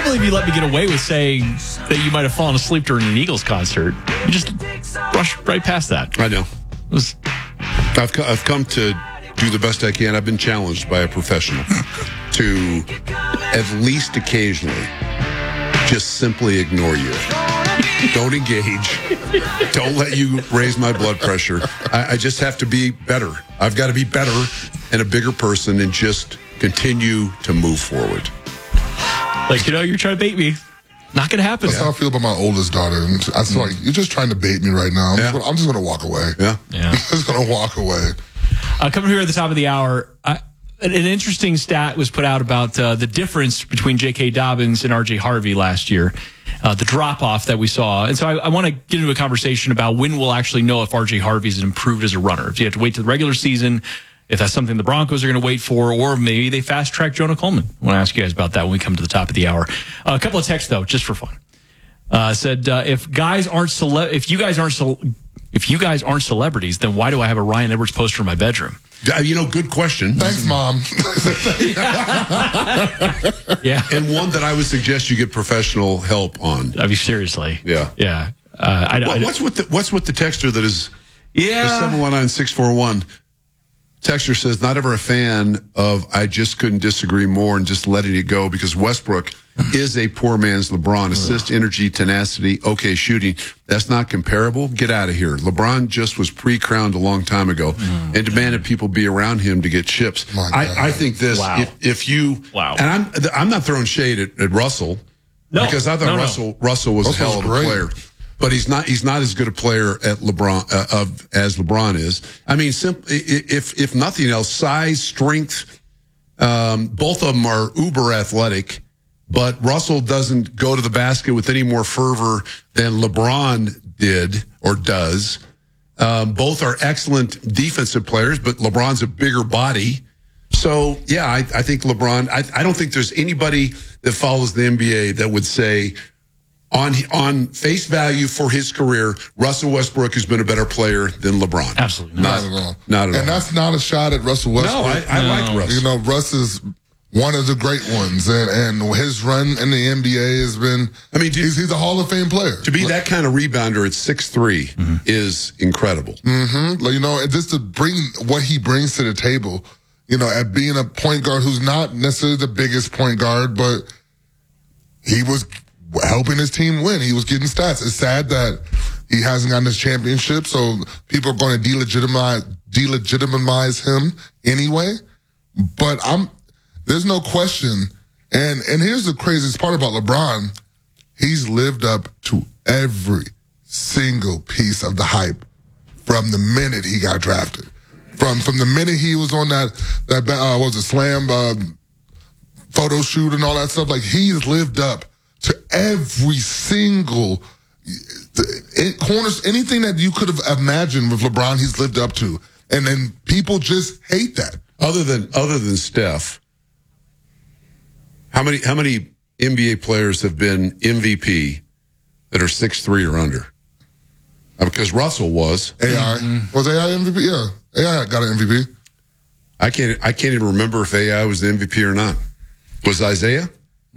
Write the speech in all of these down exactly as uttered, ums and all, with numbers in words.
believe you let me get away with saying that you might have fallen asleep during an Eagles concert. You just rushed right past that. I know. It was, I've, co- I've come to do the best I can. I've been challenged by a professional to, at least occasionally, just simply ignore you. Don't engage. Don't let you raise my blood pressure. I, I just have to be better. I've got to be better and a bigger person and just continue to move forward. like, you know, you're trying to bait me. Not going to happen. That's how I feel about my oldest daughter. And I was like, you're just trying to bait me right now. I'm Yeah. just going to walk away. Yeah. Yeah. I'm just going to walk away. Uh, coming here at the top of the hour, I, an, an interesting stat was put out about uh, the difference between J K. Dobbins and R J. Harvey last year, uh, the drop-off that we saw. And so I, I want to get into a conversation about when we'll actually know if R J. Harvey's improved as a runner. If you have to wait to the regular season, if that's something the Broncos are going to wait for, or maybe they fast-track Jonah Coleman. I want to ask you guys about that when we come to the top of the hour. Uh, a couple of texts, though, just for fun. Uh, said, uh, if guys aren't cele- if you guys aren't ce- if you guys aren't celebrities, then why do I have a Ryan Edwards poster in my bedroom? Uh, You know, good question. Thanks, Mom. Yeah. And one that I would suggest you get professional help on. I mean, seriously. Yeah. Yeah. Uh, I, What, I, what's with the What's with the texter that is yeah. seven one nine six four one? Texter says, not ever a fan of I just couldn't disagree more and just letting it go because Westbrook is a poor man's LeBron. Assist, energy, tenacity, okay, shooting. That's not comparable. Get out of here. LeBron just was pre-crowned a long time ago mm. and demanded people be around him to get chips. I, I think this, Wow. if, if you, Wow. and I'm I'm not throwing shade at, at Russell No. because I thought No, no. Russell Russell was Russell's a hell of a great. player. But he's not. He's not as good a player at LeBron uh, of as LeBron is. I mean, simply, if if nothing else, size, strength. Um, both of them are uber athletic, but Russell doesn't go to the basket with any more fervor than LeBron did or does. Um, both are excellent defensive players, but LeBron's a bigger body. So yeah, I, I think LeBron. I, I don't think there's anybody that follows the N B A that would say, On on face value for his career, Russell Westbrook has been a better player than LeBron. Absolutely Not at all. Not at all. And that's not a shot at Russell Westbrook. No, I, I No. like Russ. You know, Russ is one of the great ones, and, and his run in the N B A has been. I mean, do- he's, he's a Hall of Fame player. To be that kind of rebounder at six three mm-hmm. is incredible. Mm-hmm. Like, you know, and just to bring what he brings to the table, you know, at being a point guard who's not necessarily the biggest point guard, but he was helping his team win. He was getting stats. It's sad that he hasn't gotten his championship, so people are going to delegitimize delegitimize him anyway. But I'm there's no question. And and here's the craziest part about LeBron. He's lived up to every single piece of the hype from the minute he got drafted. From from the minute he was on that that uh, what was it slam uh, photo shoot and all that stuff. Like, he's lived up to every single it, corners, anything that you could have imagined with LeBron, he's lived up to. And then people just hate that. Other than other than Steph, how many how many N B A players have been M V P that are six three or under? Uh, because Russell was. A I mm-hmm. was A I M V P. Yeah, A I got an M V P. I can't I can't even remember if A I was the M V P or not. Was Isaiah?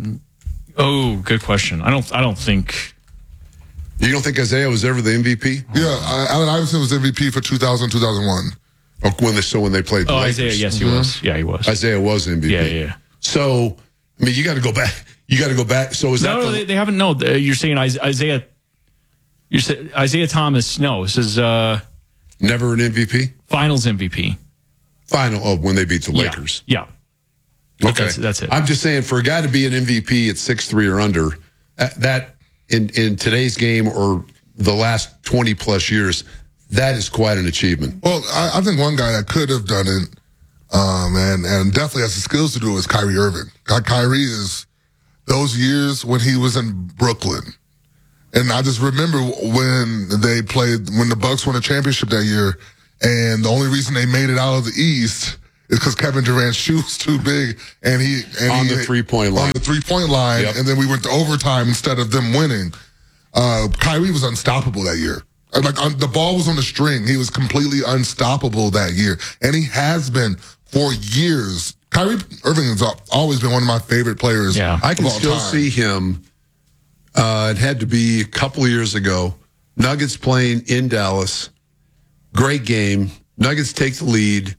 Oh, good question. I don't. I don't think. You don't think Isaiah was ever the M V P? Yeah, uh, Allen Iverson was M V P for two thousand, two thousand one. Oh, when they so when they played. The Oh, Lakers. Isaiah. Yes, he Mm-hmm. was. Yeah, he was. Isaiah was M V P. Yeah, yeah. So, I mean, you got to go back. You got to go back. So is No, that no, the, they, they haven't. No, uh, you're saying Isaiah. You're saying Isaiah Thomas. No, this is uh, never an M V P? Finals M V P. Final. Oh, when they beat the Yeah, Lakers. Yeah. But Okay, that's, that's it. I'm just saying, for a guy to be an M V P at six three or under, uh, that in in today's game or the last twenty plus years, that is quite an achievement. Well, I, I think one guy that could have done it, um, and and definitely has the skills to do it, is Kyrie Irving. Ky- Kyrie is those years when he was in Brooklyn, and I just remember when they played when the Bucks won a championship that year, and the only reason they made it out of the East is because Kevin Durant's shoe was too big, and he and On he, the three-point line. on the three point line, Yep. and then we went to overtime instead of them winning. Uh, Kyrie was unstoppable that year. Like, on, the ball was on the string. He was completely unstoppable that year, and he has been for years Kyrie Irving has always been one of my favorite players. Yeah. I can of all still time. see him. Uh, it had to be a couple of years ago. Nuggets playing in Dallas. Great game. Nuggets take the lead.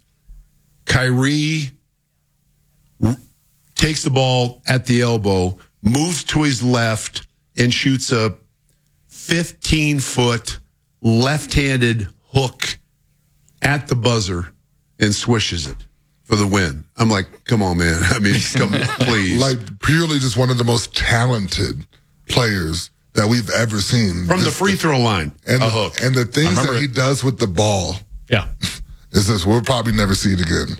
Kyrie r- takes the ball at the elbow, moves to his left, and shoots a fifteen-foot left-handed hook at the buzzer and swishes it for the win. I'm like, come on, man. I mean, come on, please. Like, purely just one of the most talented players that we've ever seen. From the Just free throw line, and a the, hook. And the things I that remember he it. does with the ball Yeah. is this, we'll probably never see it again.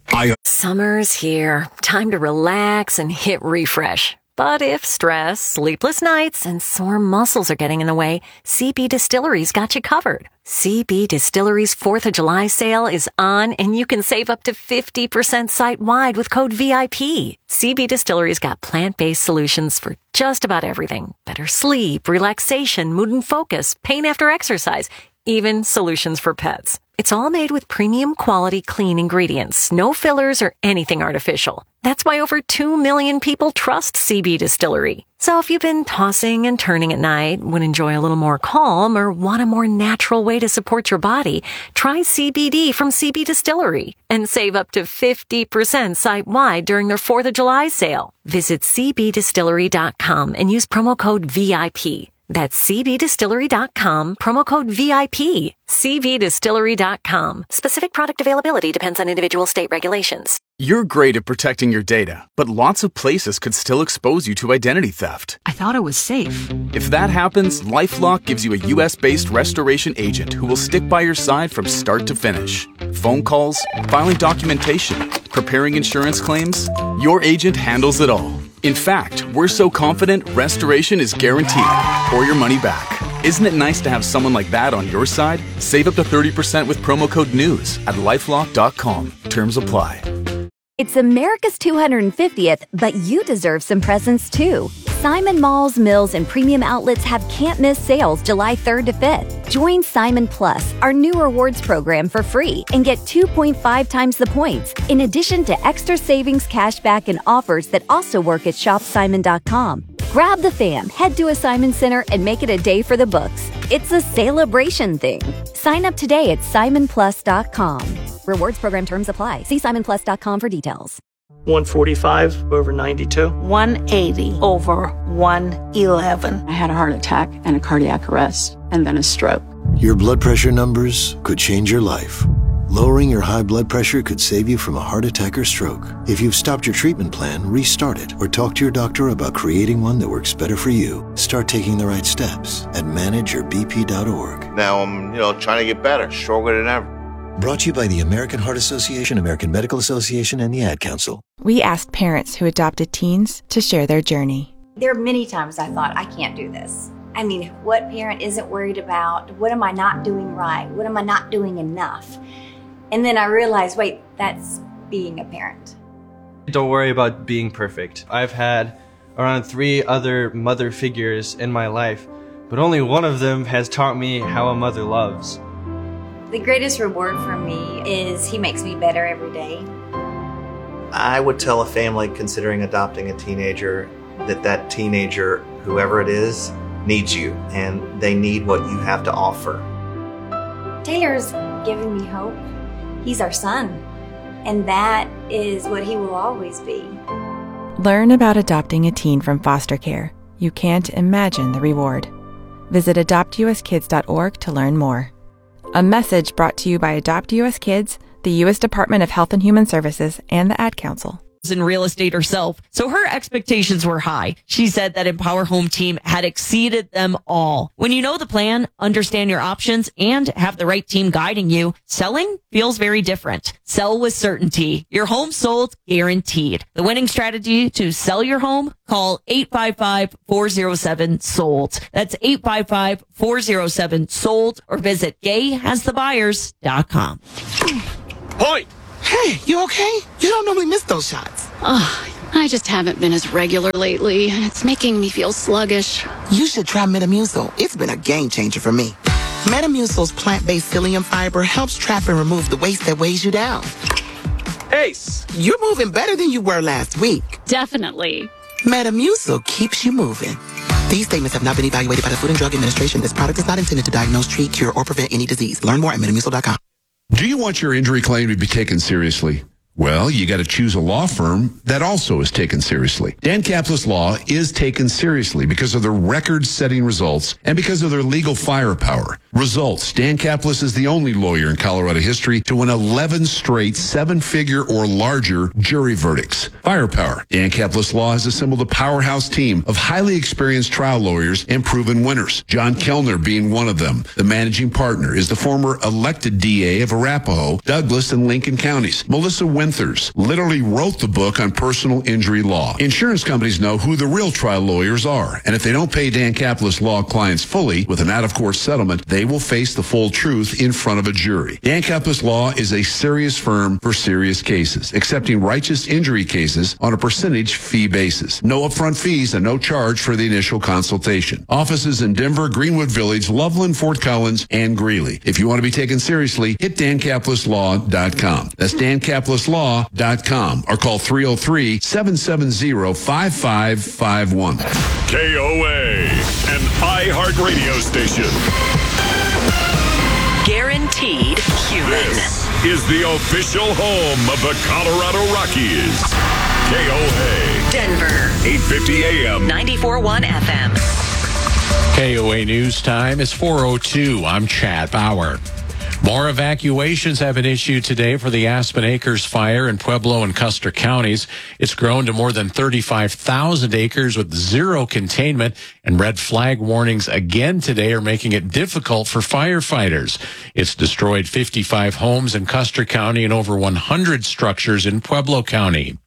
Summer's here. Time to relax and hit refresh. But if stress, sleepless nights, and sore muscles are getting in the way, C B Distillery's got you covered. C B Distillery's fourth of July sale is on, and you can save up to fifty percent site-wide with code V I P. C B Distillery's got plant-based solutions for just about everything. Better sleep, relaxation, mood and focus, pain after exercise, even solutions for pets. It's all made with premium quality clean ingredients, no fillers or anything artificial. That's why over two million people trust C B Distillery. So if you've been tossing and turning at night, would enjoy a little more calm, or want a more natural way to support your body, try C B D from C B Distillery and save up to fifty percent site-wide during their fourth of July sale. Visit c b distillery dot com and use promo code V I P. That's c b distillery dot com, promo code V I P. c b distillery dot com. Specific product availability depends on individual state regulations. You're great at protecting your data, but lots of places could still expose you to identity theft. I thought it was safe. If that happens, LifeLock gives you a U S-based restoration agent who will stick by your side from start to finish. Phone calls, filing documentation, preparing insurance claims, your agent handles it all. In fact, we're so confident restoration is guaranteed or your money back. Isn't it nice to have someone like that on your side? Save up to thirty percent with promo code NEWS at lifelock dot com. Terms apply. It's America's two hundred fiftieth, but you deserve some presents too. Simon Malls, Mills, and Premium Outlets have can't-miss sales July third to fifth. Join Simon Plus, our new rewards program, for free and get two point five times the points, in addition to extra savings, cashback, and offers that also work at shop simon dot com. Grab the fam, head to a Simon Center, and make it a day for the books. It's a celebration thing. Sign up today at simon plus dot com. Rewards program terms apply. See simon plus dot com for details. one forty-five over ninety-two. one eighty over one eleven. I had a heart attack and a cardiac arrest, and then a stroke. Your blood pressure numbers could change your life. Lowering your high blood pressure could save you from a heart attack or stroke. If you've stopped your treatment plan, restart it or talk to your doctor about creating one that works better for you. Start taking the right steps at manage your b p dot org. Now I'm, you know, trying to get better, stronger than ever. Brought to you by the American Heart Association, American Medical Association, and the Ad Council. We asked parents who adopted teens to share their journey. There are many times I thought, I can't do this. I mean, what parent isn't worried about, what am I not doing right? What am I not doing enough? And then I realized, wait, that's being a parent. Don't worry about being perfect. I've had around three other mother figures in my life, but only one of them has taught me how a mother loves. The greatest reward for me is he makes me better every day. I would tell a family considering adopting a teenager that that teenager, whoever it is, needs you, and they need what you have to offer. Taylor's giving me hope. He's our son, and that is what he will always be. Learn about adopting a teen from foster care. You can't imagine the reward. Visit adopt u s kids dot org to learn more. A message brought to you by Adopt U S Kids, the U S Department of Health and Human Services, and the Ad Council. In real estate herself, so her expectations were high. She said that Empower Home Team had exceeded them all. When you know the plan, understand your options, and have the right team guiding you, selling feels very different. Sell with certainty. Your home sold guaranteed. The winning strategy to sell your home? Call eight five five, four oh seven, sold. That's eight five five, four oh seven, sold, or visit gay has the buyers dot com. Hoy! Hey, you okay? You don't normally miss those shots. Oh, I just haven't been as regular lately. It's making me feel sluggish. You should try Metamucil. It's been a game changer for me. Metamucil's plant-based psyllium fiber helps trap and remove the waste that weighs you down. Ace, you're moving better than you were last week. Definitely. Metamucil keeps you moving. These statements have not been evaluated by the Food and Drug Administration. This product is not intended to diagnose, treat, cure, or prevent any disease. Learn more at metamucil dot com. Do you want your injury claim to be taken seriously? Well, you got to choose a law firm that also is taken seriously. Dan Caplis Law is taken seriously because of their record-setting results and because of their legal firepower. Results. Dan Caplis is the only lawyer in Colorado history to win eleven straight seven-figure or larger jury verdicts. Firepower. Dan Caplis Law has assembled a powerhouse team of highly experienced trial lawyers and proven winners. John Kellner being one of them. The managing partner is the former elected D A of Arapahoe, Douglas, and Lincoln counties. Melissa Winters literally wrote the book on personal injury law. Insurance companies know who the real trial lawyers are, and if they don't pay Dan Caplis Law clients fully with an out-of-court settlement, they will face the full truth in front of a jury. Dan Caplis Law is a serious firm for serious cases, accepting righteous injury cases on a percentage fee basis. No upfront fees and no charge for the initial consultation. Offices in Denver, Greenwood Village, Loveland, Fort Collins, and Greeley. If you want to be taken seriously, hit Dan Caplis Law dot com. That's Dan Caplis Law dot com or call three oh three, seven seven zero, five five five one. K O A, an iHeartRadio station. Guaranteed human. This is the official home of the Colorado Rockies. K O A. Denver. eight fifty A M. ninety-four point one F M. K O A News Time is four oh two. I'm Chad Bauer. More evacuations have been issued today for the Aspen Acres fire in Pueblo and Custer counties. It's grown to more than thirty-five thousand acres with zero containment, and red flag warnings again today are making it difficult for firefighters. It's destroyed fifty-five homes in Custer County and over one hundred structures in Pueblo County.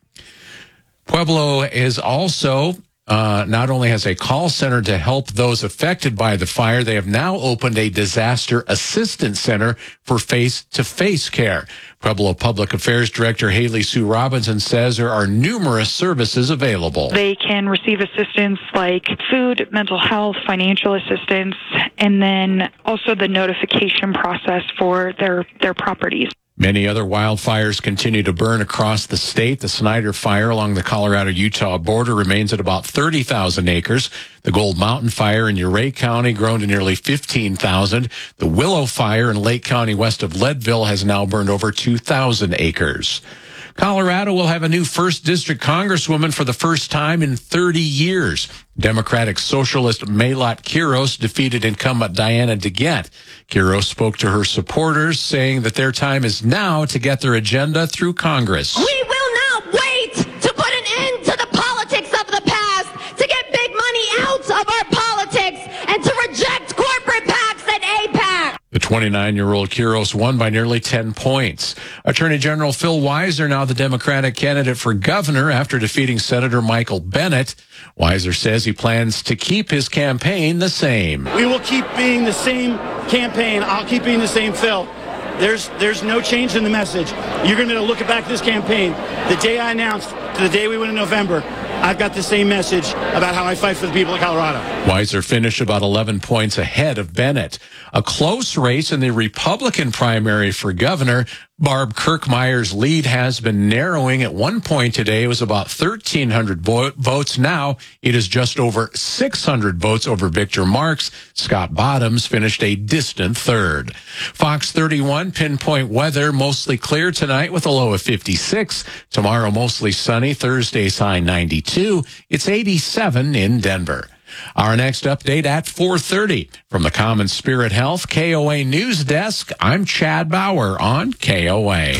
Pueblo is also Uh, not only has a call center to help those affected by the fire, they have now opened a disaster assistance center for face-to-face care. Pueblo Public Affairs Director Haley Sue Robinson says there are numerous services available. They can receive assistance like food, mental health, financial assistance, and then also the notification process for their, their properties. Many other wildfires continue to burn across the state. The Snyder Fire along the Colorado-Utah border remains at about thirty thousand acres. The Gold Mountain Fire in Ouray County grown to nearly fifteen thousand. The Willow Fire in Lake County west of Leadville has now burned over two thousand acres. Colorado will have a new first district congresswoman for the first time in thirty years. Democratic Socialist Maylot Quiros defeated incumbent Diana DeGette. Quiros spoke to her supporters, saying that their time is now to get their agenda through Congress. We will not wait to put an end to the politics of the past, to get big money out of our politics, and to reject corporate PACs and AIPAC. The twenty-nine-year-old Quiros won by nearly ten points. Attorney General Phil Weiser, now the Democratic candidate for governor after defeating Senator Michael Bennet. Weiser says he plans to keep his campaign the same. We will keep being the same campaign. I'll keep being the same Phil. There's there's no change in the message. You're going to look back at this campaign. The day I announced to the day we win in November, I've got the same message about how I fight for the people of Colorado. Weiser finished about eleven points ahead of Bennett. A close race in the Republican primary for governor. Barb Kirkmeyer's lead has been narrowing. At one point today, it was about thirteen hundred vo- votes. Now it is just over six hundred votes over Victor Marks. Scott Bottoms finished a distant third. Fox thirty-one pinpoint weather, mostly clear tonight with a low of fifty-six. Tomorrow, mostly sunny. Thursday's high ninety-two. It's eighty-seven in Denver. Our next update at four thirty. From the Common Spirit Health K O A News Desk, I'm Chad Bauer on K O A.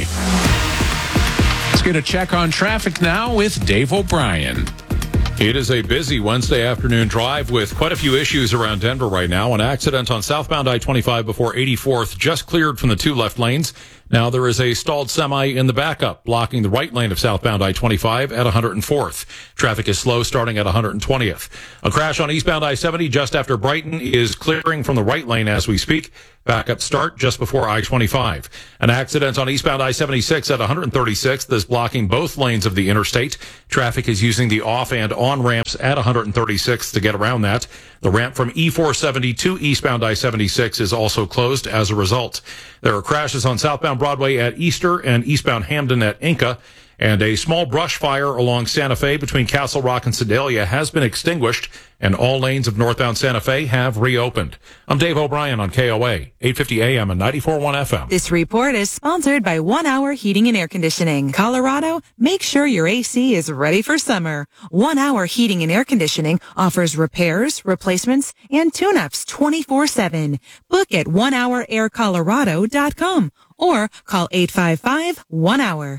Let's get a check on traffic now with Dave O'Brien. It is a busy Wednesday afternoon drive with quite a few issues around Denver right now. An accident on southbound I twenty-five before eighty-fourth just cleared from the two left lanes. Now there is a stalled semi in the backup, blocking the right lane of southbound I twenty-five at one hundred fourth. Traffic is slow starting at one hundred twentieth. A crash on eastbound I seventy just after Brighton is clearing from the right lane as we speak. Backup start just before I twenty-five. An accident on eastbound I seventy-six at one hundred thirty-sixth is blocking both lanes of the interstate. Traffic is using the off and on ramps at one hundred thirty-sixth to get around that. The ramp from E four seventy to eastbound I seventy-six is also closed as a result. There are crashes on southbound Broadway at Easter and eastbound Hamden at Inca. And a small brush fire along Santa Fe between Castle Rock and Sedalia has been extinguished, and all lanes of northbound Santa Fe have reopened. I'm Dave O'Brien on K O A, eight fifty A M and ninety-four point one F M. This report is sponsored by One Hour Heating and Air Conditioning. Colorado, make sure your A C is ready for summer. One Hour Heating and Air Conditioning offers repairs, replacements, and tune-ups twenty-four seven. Book at one hour air colorado dot com or call eight five five one hour.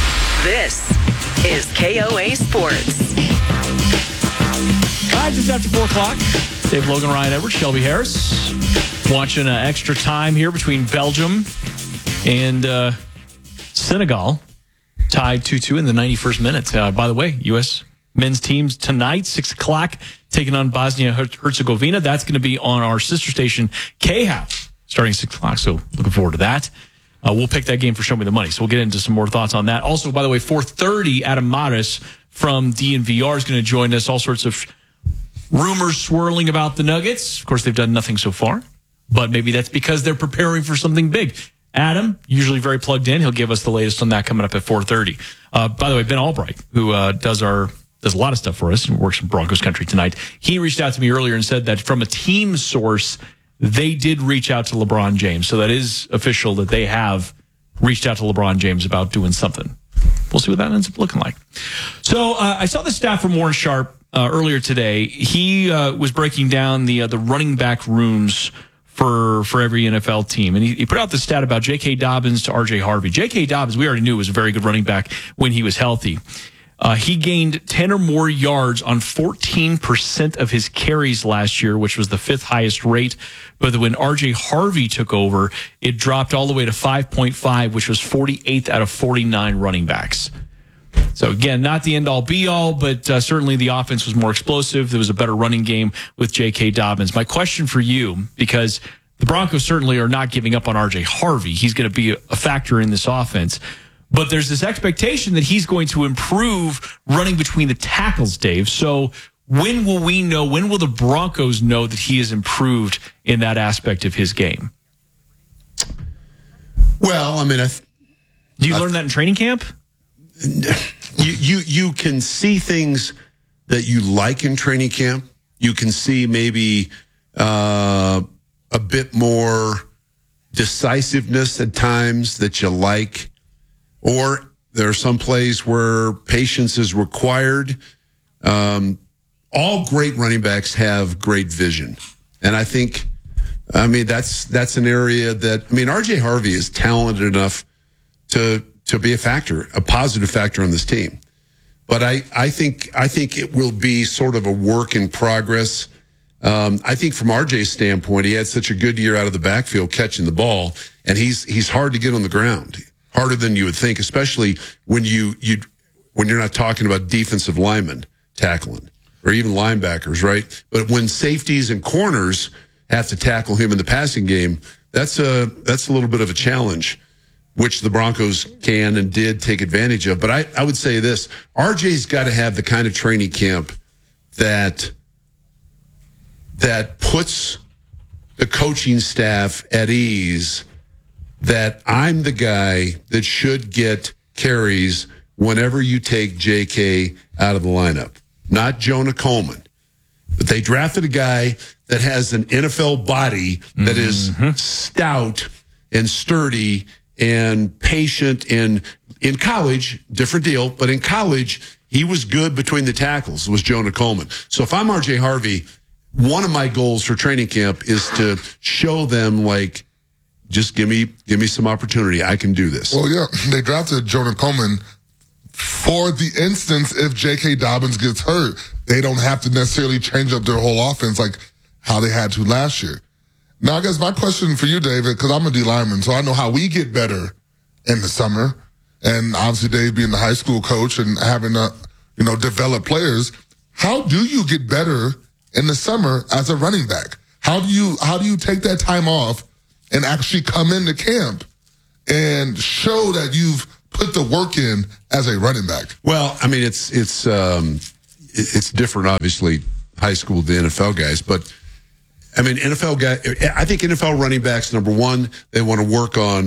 This is K O A Sports. All right, just after four o'clock. Dave Logan, Ryan Edwards, Shelby Harris. Watching uh, extra time here between Belgium and uh, Senegal. Tied two two in the ninety-first minute. Uh, by the way, U S men's teams tonight, six o'clock, taking on Bosnia-Herzegovina. That's going to be on our sister station, K H A P, starting six o'clock. So looking forward to that. Uh, we'll pick that game for Show Me the Money. So we'll get into some more thoughts on that. Also, by the way, four thirty, Adam Mares from D N V R is going to join us. All sorts of rumors swirling about the Nuggets. Of course, they've done nothing so far, but maybe that's because they're preparing for something big. Adam, usually very plugged in. He'll give us the latest on that coming up at four thirty. Uh, by the way, Ben Albright, who uh, does our does a lot of stuff for us and works in Broncos country tonight, he reached out to me earlier and said that from a team source, they did reach out to LeBron James. So that is official that they have reached out to LeBron James about doing something. We'll see what that ends up looking like. So uh, I saw the stat from Warren Sharp uh, earlier today. He uh, was breaking down the uh, the running back rooms for for every N F L team. And he, he put out the stat about J K. Dobbins to R J. Harvey. J K. Dobbins, we already knew, was a very good running back when he was healthy. Uh, he gained ten or more yards on fourteen percent of his carries last year, which was the fifth highest rate. But when R J. Harvey took over, it dropped all the way to five point five, which was forty-eighth out of forty-nine running backs. So again, not the end all be all, but uh, certainly the offense was more explosive. There was a better running game with J K. Dobbins. My question for you, because the Broncos certainly are not giving up on R J. Harvey. He's going to be a factor in this offense. But there's this expectation that he's going to improve running between the tackles, Dave. So when will we know, when will the Broncos know that he has improved in that aspect of his game? Well, I mean, I th- do you I learn th- that in training camp? You, you, you can see things that you like in training camp. You can see maybe uh, a bit more decisiveness at times that you like. Or there are some plays where patience is required. Um, all great running backs have great vision. And I think, I mean, that's that's an area that, I mean, R J. Harvey is talented enough to to be a factor, a positive factor on this team. But I, I think I think it will be sort of a work in progress. Um, I think from R J's standpoint, he had such a good year out of the backfield catching the ball, and he's he's hard to get on the ground. Harder than you would think, especially when you you when you're not talking about defensive linemen tackling or even linebackers, right? But when safeties and corners have to tackle him in the passing game, that's a that's a little bit of a challenge, which the Broncos can and did take advantage of. But I, I would say this: R J's got to have the kind of training camp that that puts the coaching staff at ease. That I'm the guy that should get carries whenever you take J K out of the lineup, not Jonah Coleman. But they drafted a guy that has an N F L body that mm-hmm. is stout and sturdy and patient. And in college, different deal, but in college, he was good between the tackles, was Jonah Coleman. So if I'm R J. Harvey, one of my goals for training camp is to show them, like, just give me give me some opportunity. I can do this. Well, yeah, they drafted Jonah Coleman for the instance if J K. Dobbins gets hurt, they don't have to necessarily change up their whole offense like how they had to last year. Now, I guess my question for you, David, because I'm a D lineman, so I know how we get better in the summer. And obviously, Dave being the high school coach and having to, you know, develop players, how do you get better in the summer as a running back? How do you how do you take that time off and actually come into camp and show that you've put the work in as a running back? Well, I mean, it's it's um, it's different, obviously, high school to N F L guys. But, I mean, N F L guy, I think N F L running backs, number one, they want to work on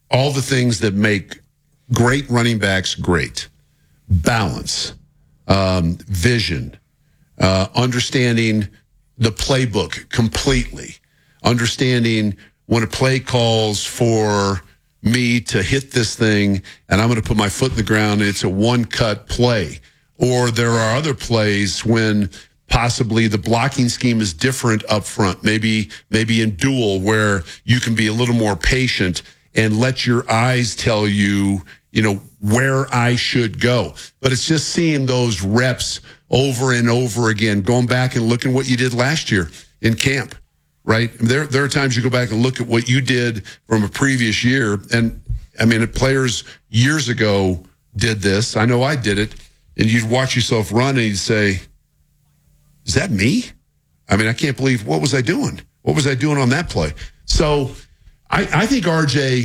all the things that make great running backs great. Balance, um, vision, uh, understanding the playbook completely, understanding when a play calls for me to hit this thing and I'm going to put my foot in the ground and it's a one-cut play. Or there are other plays when possibly the blocking scheme is different up front, maybe maybe in dual where you can be a little more patient and let your eyes tell you, you know, where I should go. But it's just seeing those reps over and over again, going back and looking what you did last year in camp, right? There, there are times you go back and look at what you did from a previous year. And I mean, players years ago did this. I know I did it. And you'd watch yourself run and you'd say, is that me? I mean, I can't believe, what was I doing? What was I doing on that play? So I, I think R J,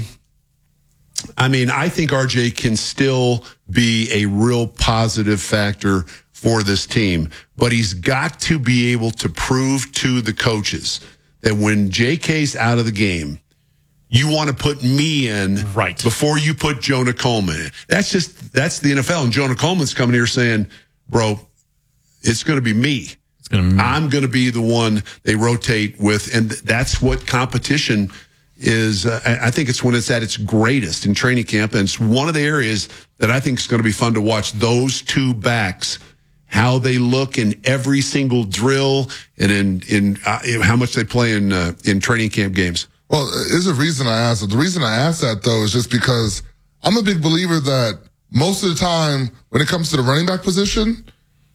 I mean, I think R J can still be a real positive factor for this team, but he's got to be able to prove to the coaches that when J K's out of the game, you want to put me in right before you put Jonah Coleman in. That's just, that's the N F L. And Jonah Coleman's coming here saying, bro, it's going to be me. It's going to be I'm going to be the one they rotate with. And that's what competition is. Uh, I think it's when it's at its greatest in training camp. And it's one of the areas that I think is going to be fun to watch those two backs, how they look in every single drill and in, in uh, how much they play in, uh, in training camp games. Well, there's a reason I asked that. The reason I asked that, though, is just because I'm a big believer that most of the time when it comes to the running back position,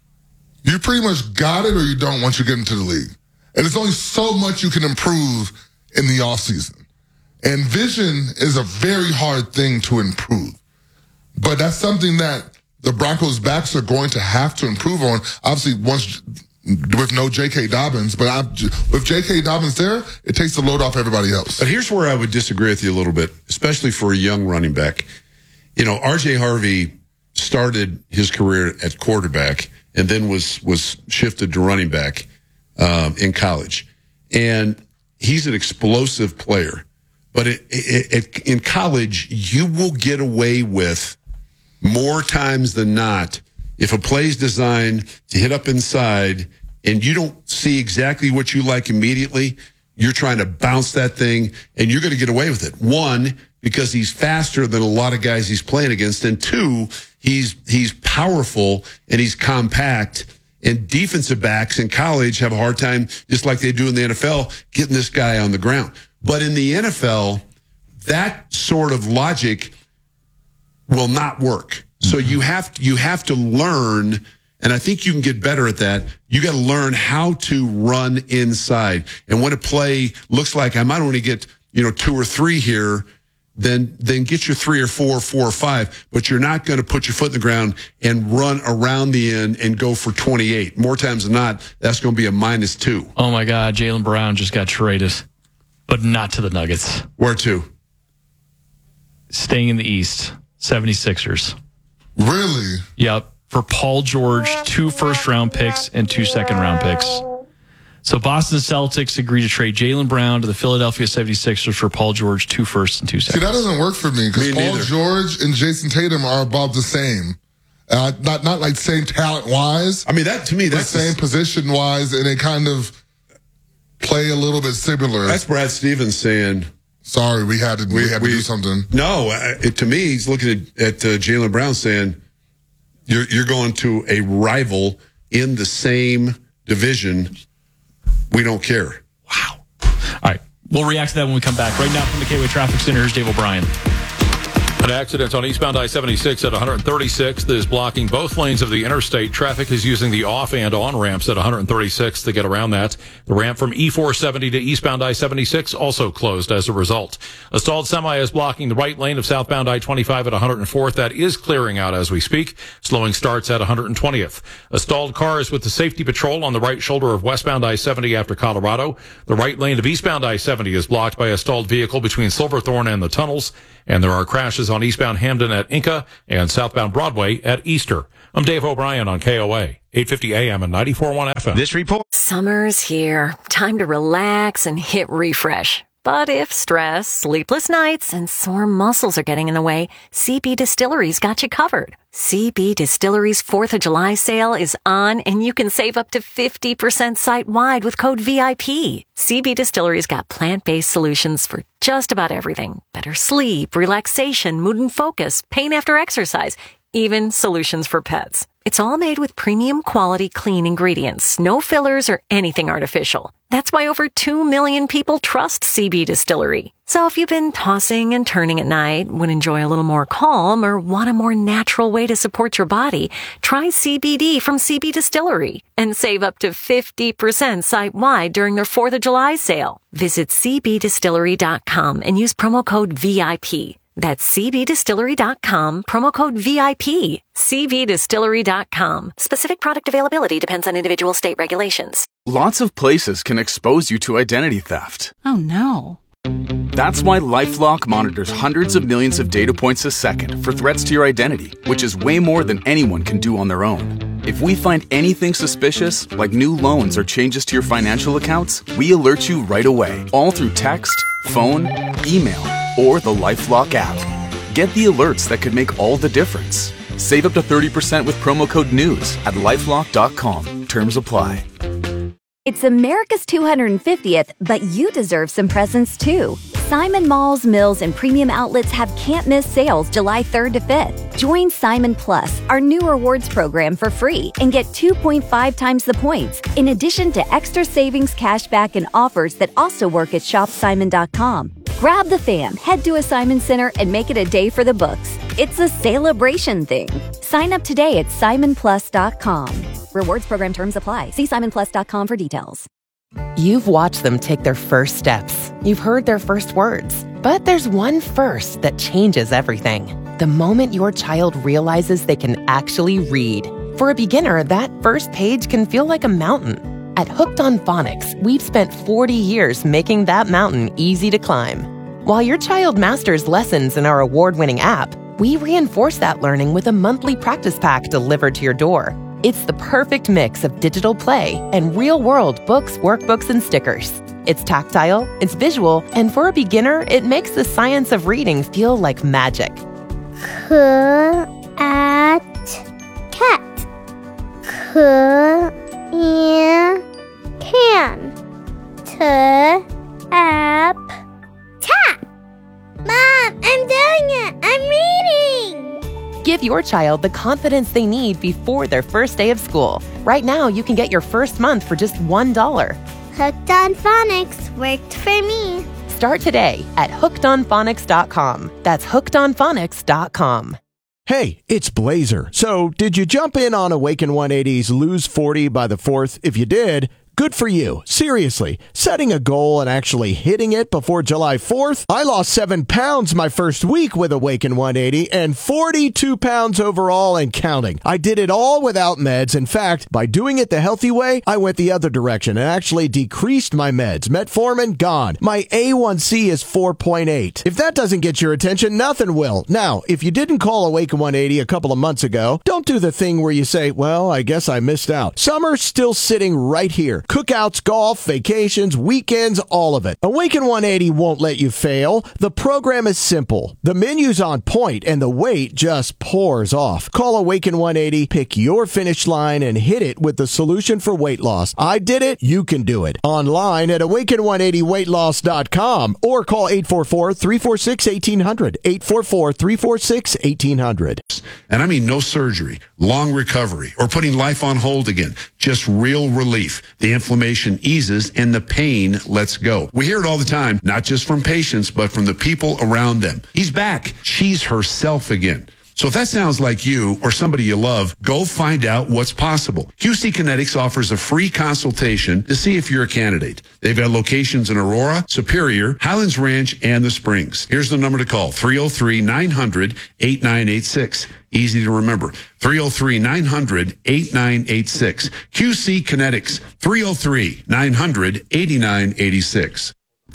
you pretty much got it or you don't once you get into the league. And it's only so much you can improve in the offseason. And vision is a very hard thing to improve. But that's something that the Broncos backs are going to have to improve on. Obviously, once with no J K. Dobbins, but I, with J K. Dobbins there, it takes the load off everybody else. But here's where I would disagree with you a little bit, especially for a young running back. You know, R J Harvey started his career at quarterback and then was was shifted to running back um, in college. And he's an explosive player. But it, it, it, in college, you will get away with more times than not if a play is designed to hit up inside and you don't see exactly what you like immediately, you're trying to bounce that thing and you're going to get away with it. One, because he's faster than a lot of guys he's playing against. And two, he's, he's powerful and he's compact, and defensive backs in college have a hard time, just like they do in the N F L, getting this guy on the ground. But in the N F L, that sort of logic will not work. So you have to, you have to learn, and I think you can get better at that. You got to learn how to run inside. And when a play looks like I might only get, you know, two or three here, then then get your three or four, four or five. But you're not going to put your foot in the ground and run around the end and go for twenty-eight. More times than not, that's going to be a minus two. Oh my God, Jaylen Brown just got traded, but not to the Nuggets. Where to? Staying in the East, seventy-sixers. Really? Yep. For Paul George, two first-round picks and two second-round picks. So Boston Celtics agreed to trade Jaylen Brown to the Philadelphia seventy-sixers for Paul George, two firsts and two seconds. See, that doesn't work for me because Me Paul neither. George and Jason Tatum are about the same. Uh, not not like same talent-wise. I mean, that to me, but that's same position-wise, and they kind of play a little bit similar. That's Brad Stevens saying, sorry, we had to, we, we had to we, do something. No, uh, it, to me, he's looking at, at uh, Jaylen Brown saying, you're, you're going to a rival in the same division. We don't care. Wow. All right. We'll react to that when we come back. Right now from the K-Way Traffic Center, here's Dave O'Brien. An accident on eastbound I seventy-six at one thirty-sixth is blocking both lanes of the interstate. Traffic is using the off and on ramps at one thirty-sixth to get around that. The ramp from E four seventy to eastbound I seventy-six also closed as a result. A stalled semi is blocking the right lane of southbound I twenty-five at one hundred fourth. That is clearing out as we speak. Slowing starts at one hundred twentieth. A stalled car is with the safety patrol on the right shoulder of westbound I seventy after Colorado. The right lane of eastbound I seventy is blocked by a stalled vehicle between Silverthorne and the tunnels. And there are crashes on eastbound Hamden at Inca and southbound Broadway at Easter. I'm Dave O'Brien on K O A, eight fifty A M and ninety-four point one F M. This report. Summer's here. Time to relax and hit refresh. But if stress, sleepless nights, and sore muscles are getting in the way, C B Distillery's got you covered. C B Distillery's fourth of July sale is on, and you can save up to fifty percent site-wide with code V I P. C B Distillery's got plant-based solutions for just about everything. Better sleep, relaxation, mood and focus, pain after exercise, even solutions for pets. It's all made with premium quality clean ingredients, no fillers or anything artificial. That's why over two million people trust C B Distillery. So if you've been tossing and turning at night, would enjoy a little more calm, or want a more natural way to support your body, try C B D from C B Distillery and save up to fifty percent site-wide during their fourth of July sale. Visit c b distillery dot com and use promo code V I P. That's c b distillery dot com, promo code V I P. c b distillery dot com. Specific product availability depends on individual state regulations. Lots of places can expose you to identity theft. Oh no. That's why LifeLock monitors hundreds of millions of data points a second for threats to your identity, which is way more than anyone can do on their own. If we find anything suspicious, like new loans or changes to your financial accounts, we alert you right away, all through text, phone, email, or the LifeLock app. Get the alerts that could make all the difference. Save up to thirty percent with promo code NEWS at lifelock dot com. Terms apply. It's America's two hundred fiftieth, but you deserve some presents too. Simon Malls, Mills, and Premium Outlets have can't-miss sales July third to fifth. Join Simon Plus, our new rewards program, for free and get two point five times the points, in addition to extra savings, cashback, and offers that also work at shop simon dot com. Grab the fam, head to a Simon Center, and make it a day for the books. It's a celebration thing. Sign up today at simon plus dot com. Rewards program terms apply. See simon plus dot com for details. You've watched them take their first steps. You've heard their first words. But there's one first that changes everything. The moment your child realizes they can actually read. For a beginner, that first page can feel like a mountain. At Hooked on Phonics, we've spent forty years making that mountain easy to climb. While your child masters lessons in our award-winning app, we reinforce that learning with a monthly practice pack delivered to your door. It's the perfect mix of digital play and real-world books, workbooks, and stickers. It's tactile, it's visual, and for a beginner, it makes the science of reading feel like magic. C at cat. C in can. T app tap. Mom, I'm doing it. I'm reading. Give your child the confidence they need before their first day of school. Right now, you can get your first month for just one dollar. Hooked on Phonics worked for me. Start today at hooked on phonics dot com. That's hooked on phonics dot com. Hey, it's Blazer. So, did you jump in on Awaken one eighty's Lose forty by the fourth? If you did, good for you. Seriously, setting a goal and actually hitting it before July fourth? I lost seven pounds my first week with Awaken one eighty and forty-two pounds overall and counting. I did it all without meds. In fact, by doing it the healthy way, I went the other direction and actually decreased my meds. Metformin, gone. My A one C is four point eight. If that doesn't get your attention, nothing will. Now, if you didn't call Awaken one eighty a couple of months ago, don't do the thing where you say, well, I guess I missed out. Summer's still sitting right here. Cookouts, golf, vacations, weekends, all of it. Awaken one eighty won't let you fail. The program is simple. The menu's on point and the weight just pours off. Call Awaken one eighty, pick your finish line, and hit it with the solution for weight loss. I did it. You can do it. Online at awaken one eighty weight loss dot com or call eight four four, three four six, one eight zero zero, eight four four, three four six, one eight zero zero. And I mean no surgery, long recovery, or putting life on hold again. Just real relief. The inflammation eases and the pain lets go. We hear it all the time, not just from patients, but from the people around them. He's back. She's herself again. So if that sounds like you or somebody you love, go find out what's possible. Q C Kinetics offers a free consultation to see if you're a candidate. They've got locations in Aurora, Superior, Highlands Ranch, and the Springs. Here's the number to call, three oh three, nine hundred, eight nine eight six. Easy to remember, three oh three, nine hundred, eight nine eight six. Q C Kinetics, three oh three, nine hundred, eight nine eight six.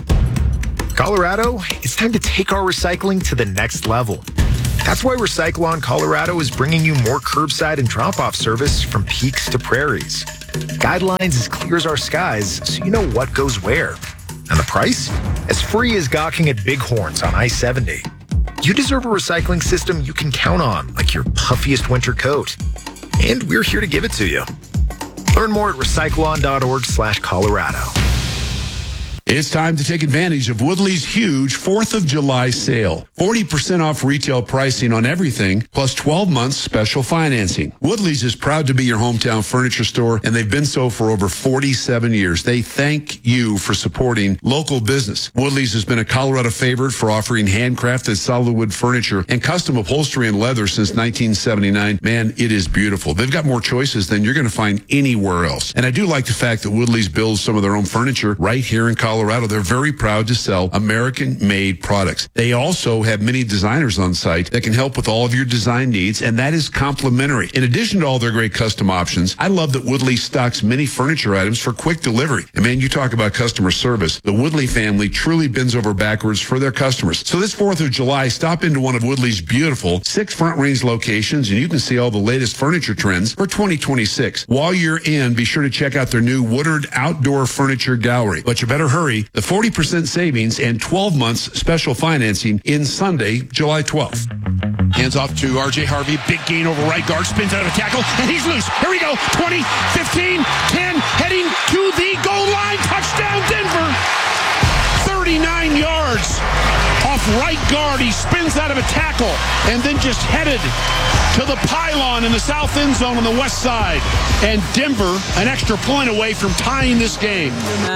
Colorado, it's time to take our recycling to the next level. That's why Recyclon Colorado is bringing you more curbside and drop-off service from peaks to prairies. Guidelines as clear as our skies, so you know what goes where. And the price? As free as gawking at Bighorns on I seventy. You deserve a recycling system you can count on, like your puffiest winter coat. And we're here to give it to you. Learn more at recycleon.org slash Colorado. It's time to take advantage of Woodley's huge fourth of July sale. forty percent off retail pricing on everything, plus twelve months special financing. Woodley's is proud to be your hometown furniture store, and they've been so for over forty-seven years. They thank you for supporting local business. Woodley's has been a Colorado favorite for offering handcrafted solid wood furniture and custom upholstery and leather since nineteen seventy-nine. Man, it is beautiful. They've got more choices than you're going to find anywhere else. And I do like the fact that Woodley's builds some of their own furniture right here in Colorado. Colorado. They're very proud to sell American-made products. They also have many designers on site that can help with all of your design needs, and that is complimentary. In addition to all their great custom options, I love that Woodley stocks many furniture items for quick delivery. And man, you talk about customer service. The Woodley family truly bends over backwards for their customers. So this fourth of July, stop into one of Woodley's beautiful six Front Range locations, and you can see all the latest furniture trends for twenty twenty-six. While you're in, be sure to check out their new Woodard Outdoor Furniture Gallery. But you better hurry. The forty percent savings and twelve months special financing in Sunday, July twelfth. Hands off to R J Harvey. Big gain over right guard. Spins out of a tackle, and he's loose. Here we go. twenty, fifteen, ten, heading to the goal line. Touchdown, Denver. thirty-nine yards off right guard. He spins out of a tackle and then just headed to the pylon in the south end zone on the west side. And Denver, an extra point away from tying this game.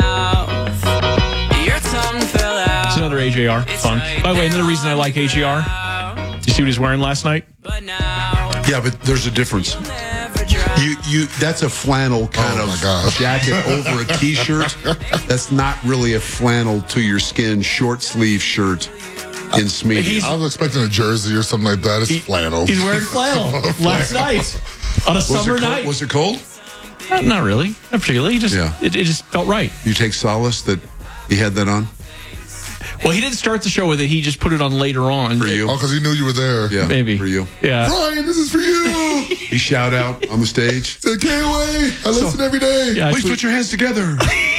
It's another A J R. Fun. By the way, another reason I like A J R. Did you see what he was wearing last night? Yeah, but there's a difference. You, you, that's a flannel kind oh of jacket over a T-shirt. That's not really a flannel to your skin short sleeve shirt in Smeedy. I was expecting a jersey or something like that. It's he, flannel. He's wearing flannel last night on a was summer night. Was it cold? Uh, not really. Not particularly. Just, yeah. it, it just felt right. You take solace that he had that on? Well, he didn't start the show with it. He just put it on later on. For you? Oh, because he knew you were there. Yeah, maybe. For you. Yeah. Brian, this is for you. He shout out on the stage. Said, K O A, I listen so, every day. Yeah, Please put your hands together.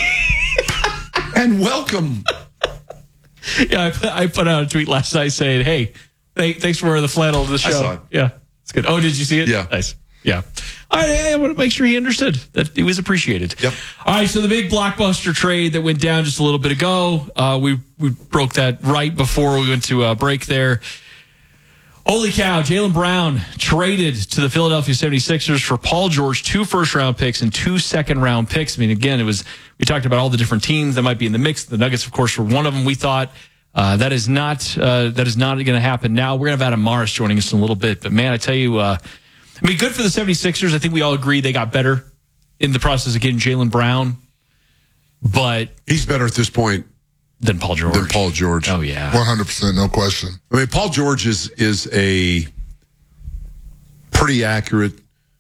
And welcome. Yeah, I put, I put out a tweet last night saying, hey, th- thanks for wearing the flannel to the show. I saw it. Yeah, it's good. Oh, did you see it? Yeah. Nice. Yeah. I, I want to make sure he understood that it was appreciated. Yep. All right, so the big blockbuster trade that went down just a little bit ago, uh, we, we broke that right before we went to a break there. Holy cow, Jaylen Brown traded to the Philadelphia seventy-sixers for Paul George, two first-round picks and two second-round picks. I mean, again, it was we talked about all the different teams that might be in the mix. The Nuggets, of course, were one of them. We thought uh, that is not uh, that is not going to happen now. We're going to have Adam Morris joining us in a little bit. But, man, I tell you, uh, I mean, good for the seventy-sixers. I think we all agree they got better in the process of getting Jaylen Brown. But he's better at this point than Paul George. Than Paul George. Oh, yeah. one hundred percent, no question. I mean, Paul George is, is a pretty accurate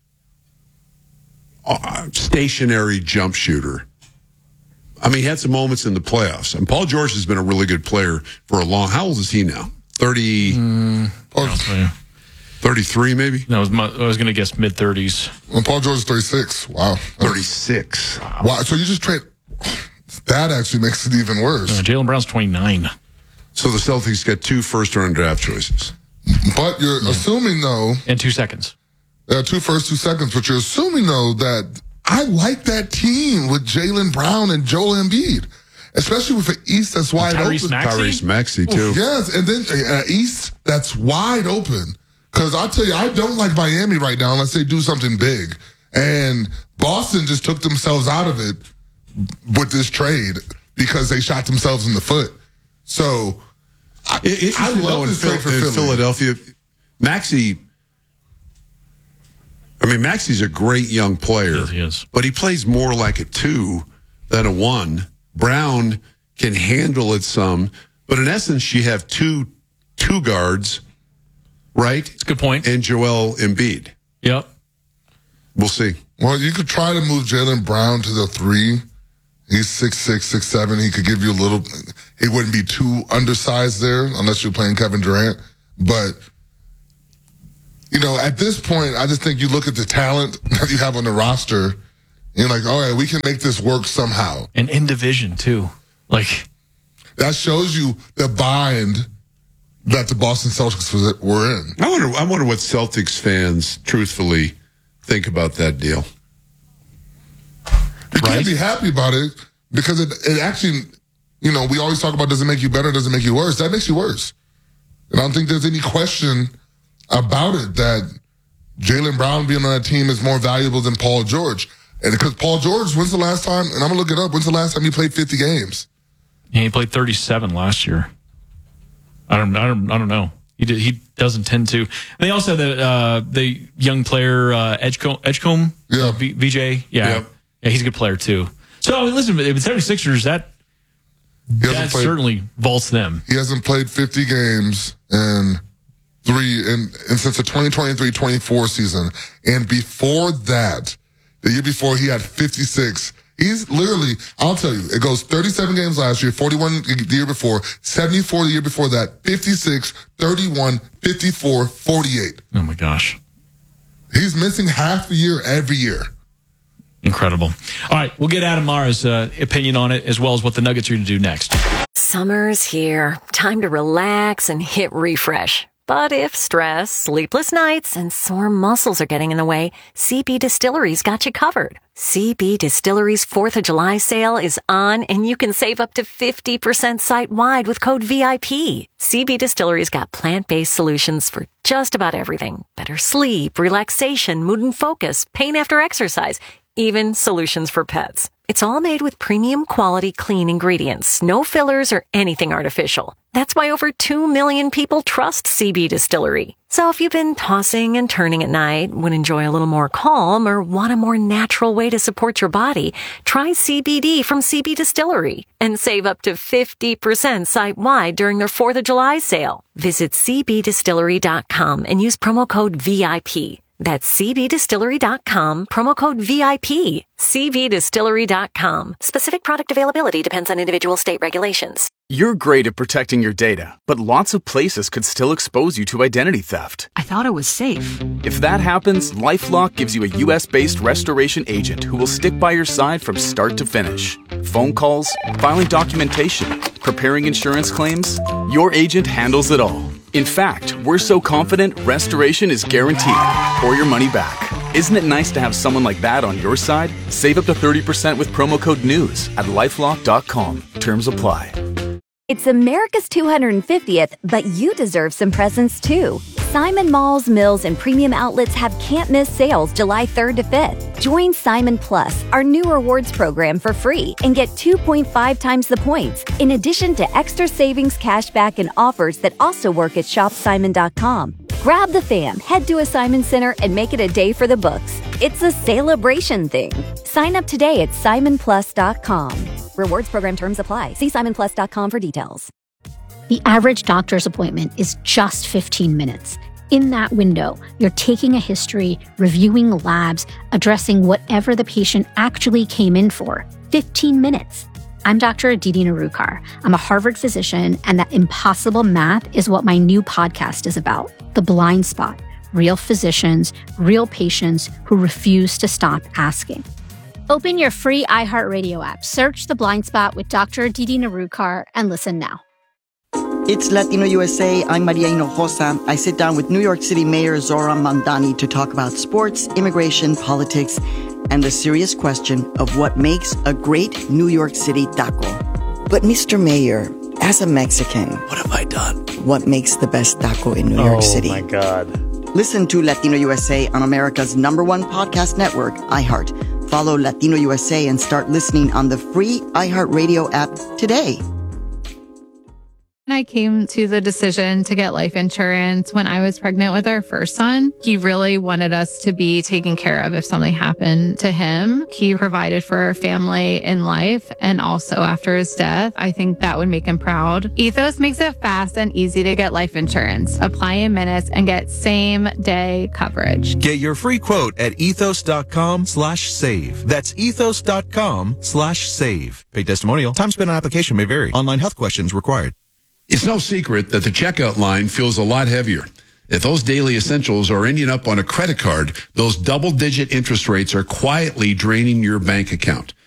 uh, stationary jump shooter. I mean, he had some moments in the playoffs. And Paul George has been a really good player for a long... How old is he now? thirty... Mm, or, thirty-three, maybe? No, I was, I was going to guess mid-thirties. Well, Paul George is thirty-six. Wow. thirty-six. Wow. wow. So you just trade... That actually makes it even worse. Uh, Jaylen Brown's twenty-nine. So the Celtics got two first-round draft choices. But you're yeah. assuming, though... And two seconds. Yeah, two first, two seconds. But you're assuming, though, that I like that team with Jaylen Brown and Joel Embiid. Especially with an East that's wide Tyrese open. Maxey? Tyrese Maxey, too. Yes, and then an East that's wide open. Because I tell you, I don't like Miami right now unless they do something big. And Boston just took themselves out of it with this trade because they shot themselves in the foot. So I, it, I love this Phil, trade for in Philly. Philadelphia. Maxey, I mean, Maxey's a great young player. Yes, he is. But he plays more like a two than a one. Brown can handle it some. But in essence, you have two two guards, right? That's a good point. And Joel Embiid. Yep. We'll see. Well, you could try to move Jaylen Brown to the three. He's six six, six seven. He could give you a little. He wouldn't be too undersized there unless you're playing Kevin Durant. But, you know, at this point, I just think you look at the talent that you have on the roster, and you're like, all right, we can make this work somehow. And in division, too. Like, that shows you the bind that the Boston Celtics was, were in. I wonder, I wonder what Celtics fans truthfully think about that deal. You can't be happy about it because it, it actually, you know, we always talk about does it make you better, does it make you worse? That makes you worse. And I don't think there's any question about it that Jaylen Brown being on that team is more valuable than Paul George. And because Paul George, when's the last time, and I'm going to look it up, when's the last time he played fifty games? Yeah, he played thirty-seven last year. I don't, I don't, I don't know. He did, he doesn't tend to. And they also have the uh, the young player uh, Edgecombe, Edgecombe, yeah, uh, v, V J, yeah, yep. yeah, he's a good player too. So listen, with the seventy-sixers, that that played, certainly vaults them. He hasn't played fifty games in three, and since the twenty twenty-three twenty-four season, and before that, the year before he had fifty-six. He's literally, I'll tell you, it goes thirty-seven games last year, forty-one the year before, seventy-four the year before that, fifty-six, thirty-one, fifty-four, forty-eight. Oh my gosh. He's missing half the year every year. Incredible. All right, we'll get Adam Mara's uh, opinion on it as well as what the Nuggets are going to do next. Summer's here. Time to relax and hit refresh. But if stress, sleepless nights, and sore muscles are getting in the way, C B Distillery's got you covered. C B Distillery's fourth of July sale is on, and you can save up to fifty percent site-wide with code V I P. C B Distillery's got plant-based solutions for just about everything. Better sleep, relaxation, mood and focus, pain after exercise, even solutions for pets. It's all made with premium quality clean ingredients, no fillers or anything artificial. That's why over two million people trust C B Distillery. So if you've been tossing and turning at night, would enjoy a little more calm, or want a more natural way to support your body, try C B D from C B Distillery and save up to fifty percent site-wide during their fourth of July sale. Visit c b distillery dot com and use promo code V I P. That's c b distillery dot com, promo code V I P. c b distillery dot com. Specific product availability depends on individual state regulations. You're great at protecting your data, but lots of places could still expose you to identity theft. I thought it was safe. If that happens, LifeLock gives you a U S-based restoration agent who will stick by your side from start to finish. Phone calls, filing documentation, preparing insurance claims, your agent handles it all. In fact, we're so confident restoration is guaranteed or your money back. Isn't it nice to have someone like that on your side? Save up to thirty percent with promo code NEWS at lifelock dot com. Terms apply. It's America's two hundred fiftieth, but you deserve some presents too. Simon Malls, Mills, and Premium Outlets have can't-miss sales July third to fifth. Join Simon Plus, our new rewards program, for free and get two point five times the points, in addition to extra savings, cashback, and offers that also work at shop simon dot com. Grab the fam, head to a Simon Center, and make it a day for the books. It's a celebration thing. Sign up today at simon plus dot com. Rewards program terms apply. See simon plus dot com for details. The average doctor's appointment is just fifteen minutes. In that window, you're taking a history, reviewing labs, addressing whatever the patient actually came in for. fifteen minutes. I'm Doctor Aditi Narukar. I'm a Harvard physician, and that impossible math is what my new podcast is about. The Blind Spot. Real physicians, real patients who refuse to stop asking. Open your free iHeartRadio app, search The Blind Spot with Doctor Aditi Narukar, and listen now. It's Latino U S A. I'm Maria Hinojosa. I sit down with New York City Mayor Zoran Mandani to talk about sports, immigration, politics, and the serious question of what makes a great New York City taco. But Mister Mayor, as a Mexican, what have I done? What makes the best taco in New York City? Oh, my God. Listen to Latino U S A on America's number one podcast network, iHeart. Follow Latino U S A and start listening on the free iHeartRadio app today. I came to the decision to get life insurance when I was pregnant with our first son. He really wanted us to be taken care of if something happened to him. He provided for our family in life and also after his death. I think that would make him proud. Ethos makes it fast and easy to get life insurance. Apply in minutes and get same day coverage. Get your free quote at ethos.com slash save. That's ethos.com slash save. Paid testimonial. Time spent on application may vary. Online health questions required. It's no secret that the checkout line feels a lot heavier. If those daily essentials are ending up on a credit card, those double-digit interest rates are quietly draining your bank account.